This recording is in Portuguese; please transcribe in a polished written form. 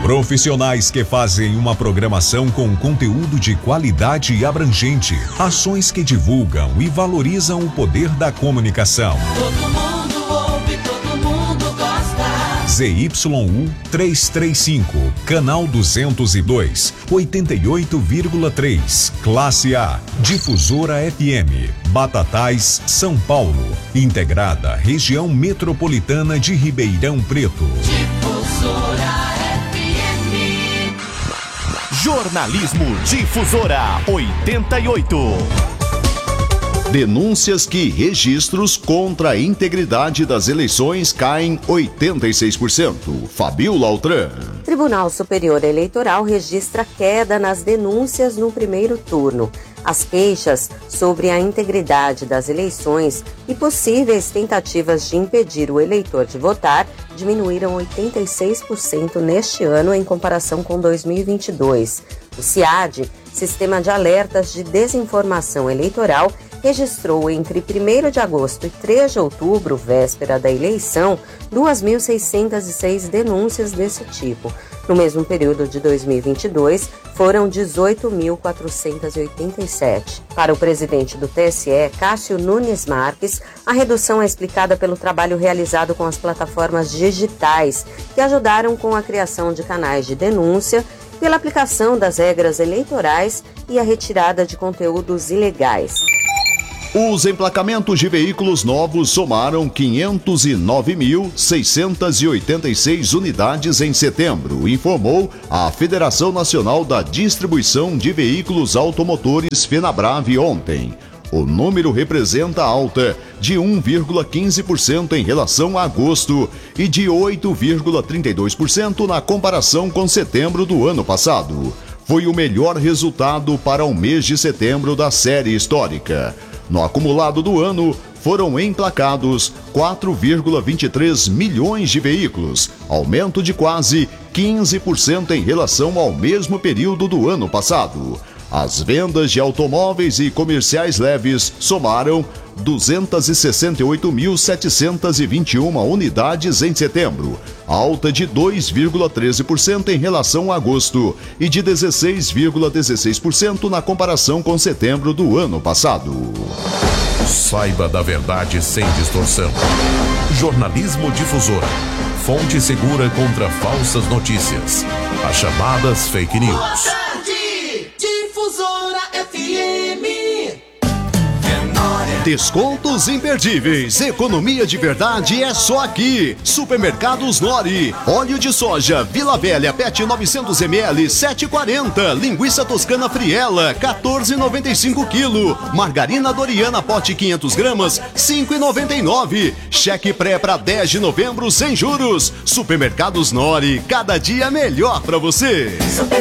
Profissionais que fazem uma programação com conteúdo de qualidade e abrangente. Ações que divulgam e valorizam o poder da comunicação. Todo mundo ouve, todo mundo gosta. ZYU 335, canal 202, 88,3, classe A, Difusora FM, Batatais, São Paulo, integrada região metropolitana de Ribeirão Preto. Difusora FM. Jornalismo Difusora 88. Denúncias que registros contra a integridade das eleições caem 86%. Fabiola Altran. Tribunal Superior Eleitoral registra queda nas denúncias no primeiro turno. As queixas sobre a integridade das eleições e possíveis tentativas de impedir o eleitor de votar diminuíram 86% neste ano em comparação com 2022. O CIAD, Sistema de Alertas de Desinformação Eleitoral, registrou entre 1º de agosto e 3 de outubro, véspera da eleição, 2.606 denúncias desse tipo. No mesmo período de 2022, foram 18.487. Para o presidente do TSE, Cássio Nunes Marques, a redução é explicada pelo trabalho realizado com as plataformas digitais, que ajudaram com a criação de canais de denúncia, pela aplicação das regras eleitorais e a retirada de conteúdos ilegais. Os emplacamentos de veículos novos somaram 509.686 unidades em setembro, informou a Federação Nacional da Distribuição de Veículos Automotores, FenaBrave, ontem. O número representa alta de 1,15% em relação a agosto e de 8,32% na comparação com setembro do ano passado. Foi o melhor resultado para o mês de setembro da série histórica. No acumulado do ano, foram emplacados 4,23 milhões de veículos, aumento de quase 15% em relação ao mesmo período do ano passado. As vendas de automóveis e comerciais leves somaram 268.721 unidades em setembro, alta de 2,13% em relação a agosto e de 16,16% na comparação com setembro do ano passado. Saiba da verdade sem distorção. Jornalismo Difusora. Fonte segura contra falsas notícias. As chamadas fake news. Boa tarde, Difusora FM. Descontos imperdíveis, economia de verdade é só aqui. Supermercados Nori, óleo de soja Vila Velha PET 900 ml 7,40, linguiça toscana Friela 14,95 kg, margarina Doriana pote 500 gramas 5,99, cheque pré para 10 de novembro sem juros. Supermercados Nori, cada dia melhor para você.